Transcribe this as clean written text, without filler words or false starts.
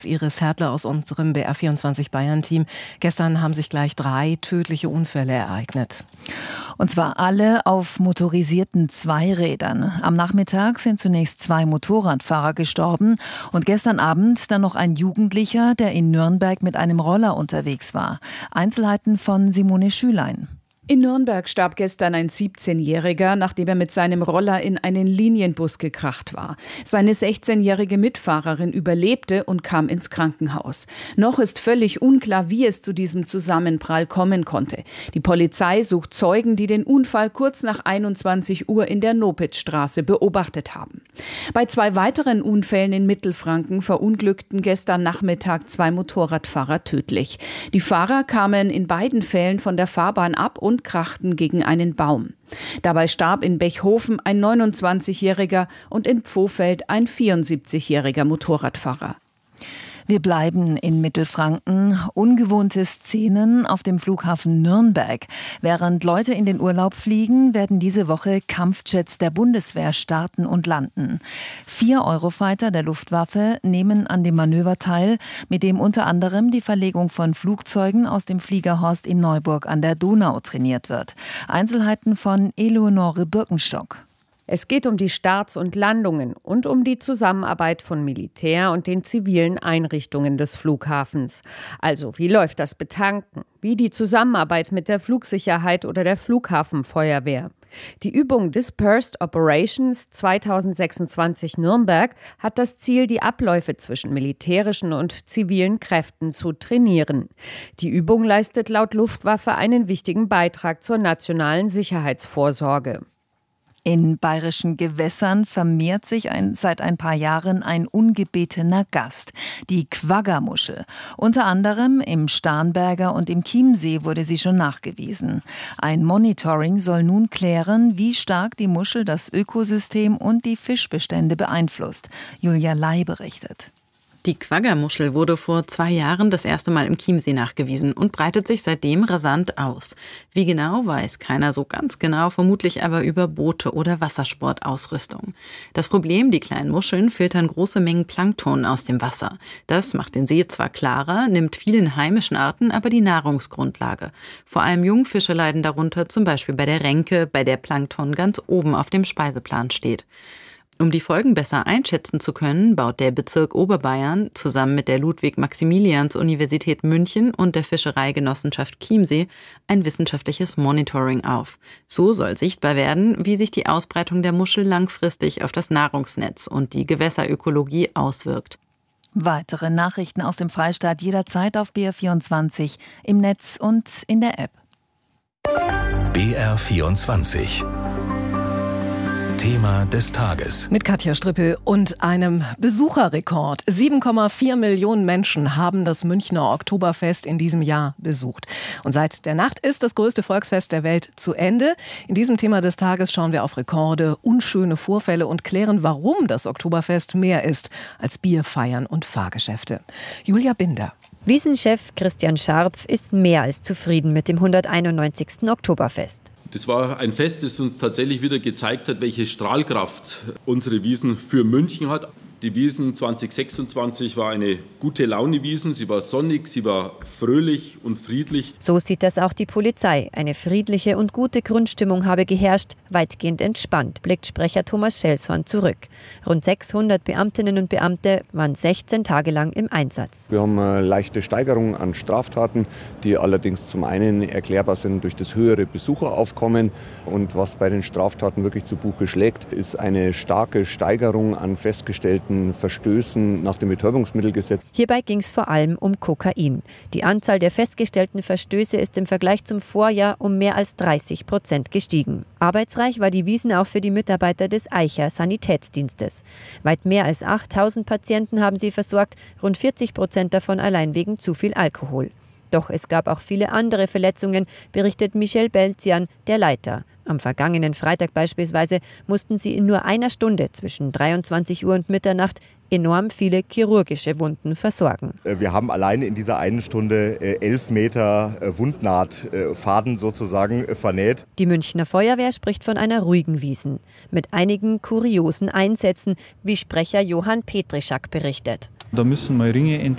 Iris Hertler aus unserem BR24 Bayern-Team. Gestern haben sich gleich 3 tödliche Unfälle ereignet. Und zwar alle auf motorisierten Zweirädern. Am Nachmittag sind zunächst 2 Motorradfahrer gestorben und gestern Abend dann noch ein Jugendlicher, der in Nürnberg mit einem Roller unterwegs war. Einzelheiten von Simone Schülein. In Nürnberg starb gestern ein 17-Jähriger, nachdem er mit seinem Roller in einen Linienbus gekracht war. Seine 16-jährige Mitfahrerin überlebte und kam ins Krankenhaus. Noch ist völlig unklar, wie es zu diesem Zusammenprall kommen konnte. Die Polizei sucht Zeugen, die den Unfall kurz nach 21 Uhr in der Nopitzstraße beobachtet haben. Bei 2 weiteren Unfällen in Mittelfranken verunglückten gestern Nachmittag 2 Motorradfahrer tödlich. Die Fahrer kamen in beiden Fällen von der Fahrbahn ab und krachten gegen einen Baum. Dabei starb in Bechhofen ein 29-Jähriger und in Pfofeld ein 74-jähriger Motorradfahrer. Wir bleiben in Mittelfranken. Ungewohnte Szenen auf dem Flughafen Nürnberg. Während Leute in den Urlaub fliegen, werden diese Woche Kampfjets der Bundeswehr starten und landen. 4 Eurofighter der Luftwaffe nehmen an dem Manöver teil, mit dem unter anderem die Verlegung von Flugzeugen aus dem Fliegerhorst in Neuburg an der Donau trainiert wird. Einzelheiten von Eleonore Birkenstock. Es geht um die Starts und Landungen und um die Zusammenarbeit von Militär und den zivilen Einrichtungen des Flughafens. Also, wie läuft das Betanken? Wie die Zusammenarbeit mit der Flugsicherheit oder der Flughafenfeuerwehr? Die Übung Dispersed Operations 2026 Nürnberg hat das Ziel, die Abläufe zwischen militärischen und zivilen Kräften zu trainieren. Die Übung leistet laut Luftwaffe einen wichtigen Beitrag zur nationalen Sicherheitsvorsorge. In bayerischen Gewässern vermehrt sich seit ein paar Jahren ein ungebetener Gast, die Quaggamuschel. Unter anderem im Starnberger und im Chiemsee wurde sie schon nachgewiesen. Ein Monitoring soll nun klären, wie stark die Muschel das Ökosystem und die Fischbestände beeinflusst. Julia Lai berichtet. Die Quaggamuschel wurde vor 2 Jahren das erste Mal im Chiemsee nachgewiesen und breitet sich seitdem rasant aus. Wie genau, weiß keiner so ganz genau, vermutlich aber über Boote oder Wassersportausrüstung. Das Problem, die kleinen Muscheln filtern große Mengen Plankton aus dem Wasser. Das macht den See zwar klarer, nimmt vielen heimischen Arten aber die Nahrungsgrundlage. Vor allem Jungfische leiden darunter, zum Beispiel bei der Renke, bei der Plankton ganz oben auf dem Speiseplan steht. Um die Folgen besser einschätzen zu können, baut der Bezirk Oberbayern zusammen mit der Ludwig-Maximilians-Universität München und der Fischereigenossenschaft Chiemsee ein wissenschaftliches Monitoring auf. So soll sichtbar werden, wie sich die Ausbreitung der Muschel langfristig auf das Nahrungsnetz und die Gewässerökologie auswirkt. Weitere Nachrichten aus dem Freistaat jederzeit auf BR24, im Netz und in der App. BR24 Thema des Tages. Mit Katja Strippel und einem Besucherrekord. 7,4 Millionen Menschen haben das Münchner Oktoberfest in diesem Jahr besucht. Und seit der Nacht ist das größte Volksfest der Welt zu Ende. In diesem Thema des Tages schauen wir auf Rekorde, unschöne Vorfälle und klären, warum das Oktoberfest mehr ist als Bier, Feiern und Fahrgeschäfte. Julia Binder. Wiesenchef Christian Scharpf ist mehr als zufrieden mit dem 191. Oktoberfest. Das war ein Fest, das uns tatsächlich wieder gezeigt hat, welche Strahlkraft unsere Wiesn für München hat. Die Wiesn 2026 war eine gute Laune-Wiesn. Sie war sonnig, sie war fröhlich und friedlich. So sieht das auch die Polizei. Eine friedliche und gute Grundstimmung habe geherrscht, weitgehend entspannt, blickt Sprecher Thomas Schelshorn zurück. Rund 600 Beamtinnen und Beamte waren 16 Tage lang im Einsatz. Wir haben eine leichte Steigerung an Straftaten, die allerdings zum einen erklärbar sind durch das höhere Besucheraufkommen. Und was bei den Straftaten wirklich zu Buche schlägt, ist eine starke Steigerung an festgestellten Verstößen nach dem Betäubungsmittelgesetz. Hierbei ging es vor allem um Kokain. Die Anzahl der festgestellten Verstöße ist im Vergleich zum Vorjahr um mehr als 30% gestiegen. Arbeitsreich war die Wiesn auch für die Mitarbeiter des Eicher Sanitätsdienstes. Weit mehr als 8000 Patienten haben sie versorgt, rund 40% davon allein wegen zu viel Alkohol. Doch es gab auch viele andere Verletzungen, berichtet Michel Belzian, der Leiter. Am vergangenen Freitag beispielsweise mussten sie in nur einer Stunde zwischen 23 Uhr und Mitternacht enorm viele chirurgische Wunden versorgen. Wir haben allein in dieser einen Stunde 11 Meter Wundnahtfaden sozusagen vernäht. Die Münchner Feuerwehr spricht von einer ruhigen Wiesn, mit einigen kuriosen Einsätzen, wie Sprecher Johann Petrischak berichtet. Da müssen mal Ringe